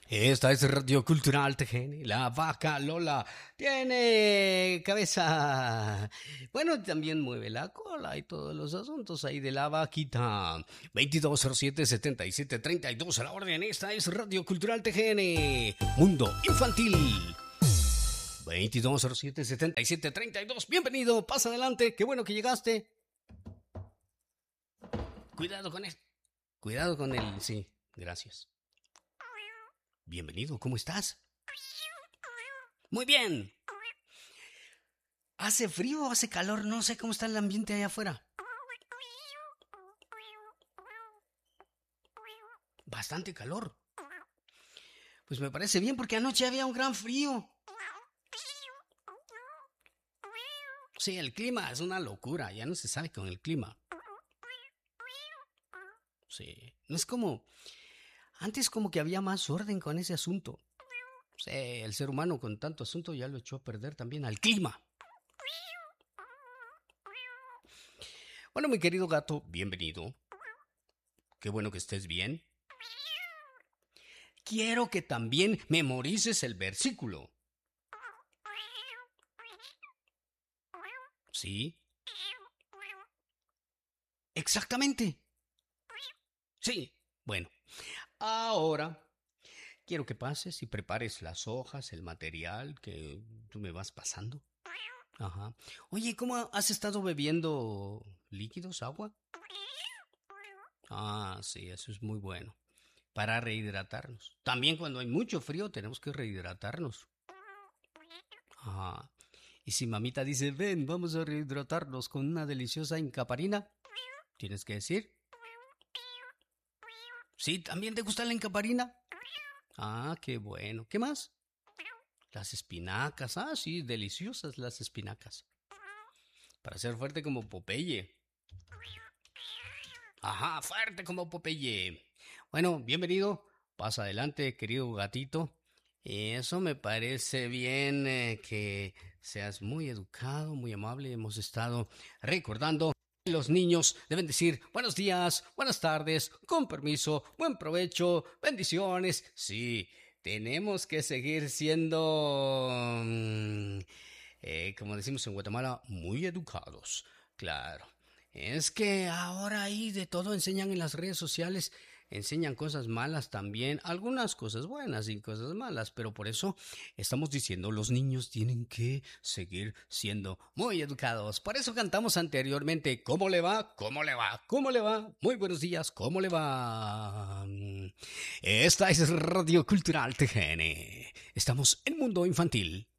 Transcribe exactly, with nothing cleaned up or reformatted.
Esta es Radio Cultural T G N. La vaca Lola tiene cabeza. Bueno, también mueve la cola y todos los asuntos ahí de la vaquita. veintidós cero siete setenta y siete treinta y dos a la orden. Esta es Radio Cultural T G N. Mundo Infantil. veintidós cero siete setenta y siete treinta y dos. Bienvenido, pasa adelante. Qué bueno que llegaste. Cuidado con él. Cuidado con él, sí. Gracias. Bienvenido, ¿cómo estás? Muy bien. ¿Hace frío o hace calor? No sé cómo está el ambiente allá afuera. Bastante calor. Pues me parece bien porque anoche había un gran frío. Sí, el clima es una locura, ya no se sabe con el clima. Sí, no es como... Antes como que había más orden con ese asunto. Sí, el ser humano con tanto asunto ya lo echó a perder también al clima. Bueno, mi querido gato, bienvenido. Qué bueno que estés bien. Quiero que también memorices el versículo. ¿Sí? Exactamente. Sí, bueno. Ahora, quiero que pases y prepares las hojas, el material que tú me vas pasando. Ajá. Oye, ¿cómo has estado bebiendo líquidos, agua? Ah, sí, eso es muy bueno. Para rehidratarnos. También cuando hay mucho frío tenemos que rehidratarnos. Ajá. Y si mamita dice, ven, vamos a rehidratarnos con una deliciosa incaparina, tienes que decir... ¿Sí? ¿También te gusta la encaparina? Ah, qué bueno. ¿Qué más? Las espinacas. Ah, sí, deliciosas las espinacas. Para ser fuerte como Popeye. Ajá, fuerte como Popeye. Bueno, bienvenido. Pasa adelante, querido gatito. Eso me parece bien, eh, que seas muy educado, muy amable. Hemos estado recordando... Los niños deben decir buenos días, buenas tardes, con permiso, buen provecho, bendiciones. Sí, tenemos que seguir siendo, mm, eh, como decimos en Guatemala, muy educados. Claro, es que ahora ahí de todo enseñan en las redes sociales. Enseñan cosas malas también, algunas cosas buenas y cosas malas, pero por eso estamos diciendo los niños tienen que seguir siendo muy educados. Por eso cantamos anteriormente, ¿cómo le va? ¿Cómo le va? ¿Cómo le va? Muy buenos días, ¿cómo le va? Esta es Radio Cultural T G N. Estamos en Mundo Infantil.